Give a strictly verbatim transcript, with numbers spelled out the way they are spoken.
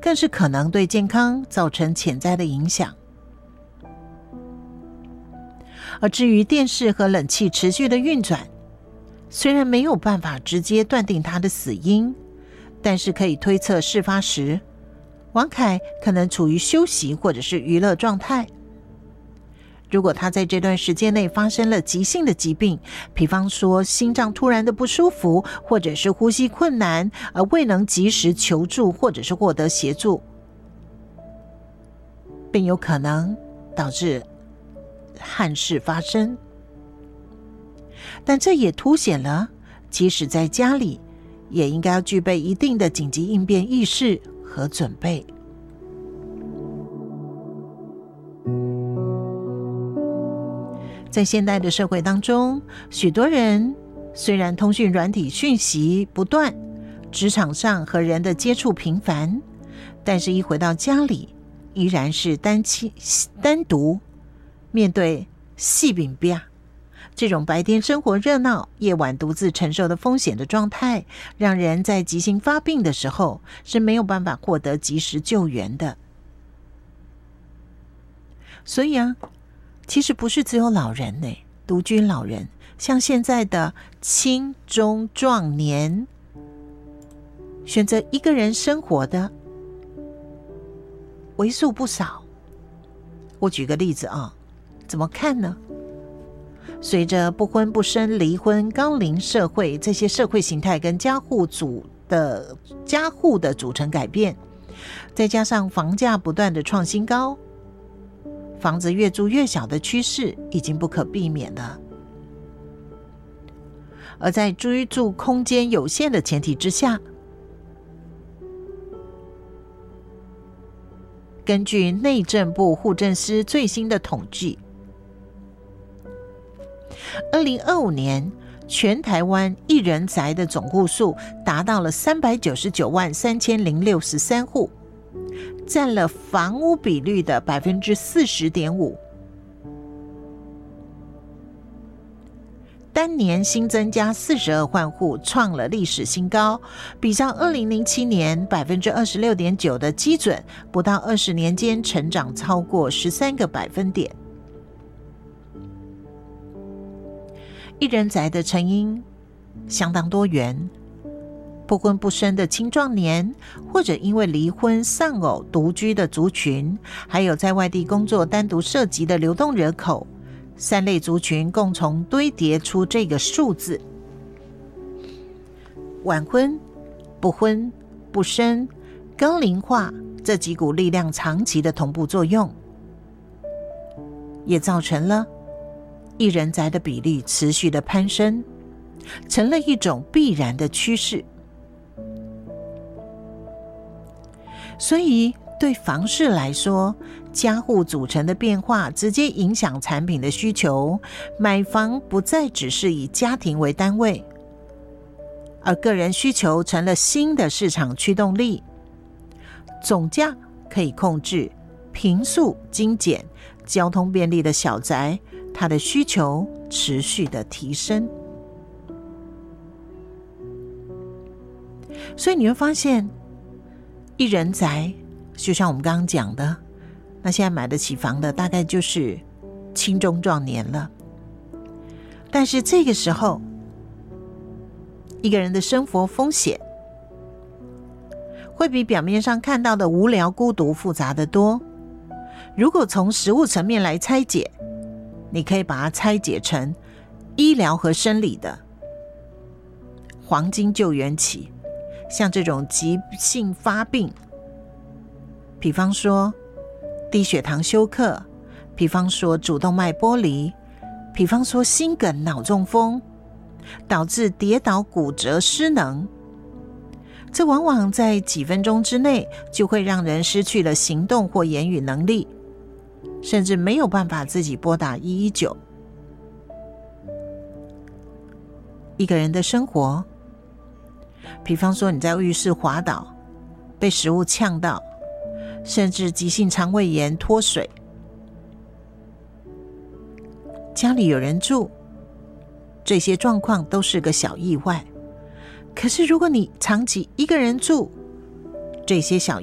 更是可能对健康造成潜在的影响。而至于电视和冷气持续的运转，虽然没有办法直接断定它的死因，但是可以推测事发时王凯可能处于休息或者是娱乐状态。如果他在这段时间内发生了急性的疾病，比方说心脏突然的不舒服，或者是呼吸困难，而未能及时求助或者是获得协助，便有可能导致憾事发生。但这也凸显了即使在家里也应该要具备一定的紧急应变意识和准备。在现代的社会当中，许多人虽然通讯软体讯息不断，职场上和人的接触频繁，但是一回到家里依然是单亲单独面对细饼饼这种白天生活热闹，夜晚独自承受的风险的状态，让人在急性发病的时候是没有办法获得及时救援的。所以啊，其实不是只有老人呢，独居老人，像现在的青中壮年，选择一个人生活的为数不少。我举个例子啊，怎么看呢？随着不婚不生、离婚、高龄社会这些社会形态跟家户组的家户的组成改变，再加上房价不断的创新高，房子越住越小的趋势已经不可避免了。而在居住空间有限的前提之下，根据内政部户政司最新的统计，二零二五年全台湾一人宅的总户数达到了三百九十九万三千零六十三户，占了房屋比率的 百分之四十点五。 单年新增加四十二万户，创了历史新高，比上二零零七年 百分之二十六点九 的基准，不到二十年间成长超过十三个百分点。一人宅的成因相当多元，不婚不生的青壮年，或者因为离婚丧偶独居的族群，还有在外地工作单独涉及的流动人口，三类族群共同堆叠出这个数字。晚婚、不婚、不生、高龄化这几股力量长期的同步作用，也造成了一人宅的比例持续的攀升，成了一种必然的趋势。所以对房市来说，家户组成的变化直接影响产品的需求，买房不再只是以家庭为单位，而个人需求成了新的市场驱动力。总价可以控制，坪数精简，交通便利的小宅，它的需求持续的提升。所以你会发现，一人宅就像我们刚刚讲的，那现在买得起房的大概就是青中壮年了。但是这个时候，一个人的生活风险会比表面上看到的无聊、孤独复杂得多。如果从实物层面来拆解，你可以把它拆解成医疗和生理的黄金救援期，像这种急性发病，比方说低血糖休克，比方说主动脉剥离，比方说心梗、脑中风，导致跌倒、骨折、失能，这往往在几分钟之内就会让人失去了行动或言语能力，甚至没有办法自己拨打一一九。一个人的生活，比方说你在浴室滑倒，被食物呛到，甚至急性肠胃炎脱水，家里有人住，这些状况都是个小意外。可是如果你长期一个人住，这些小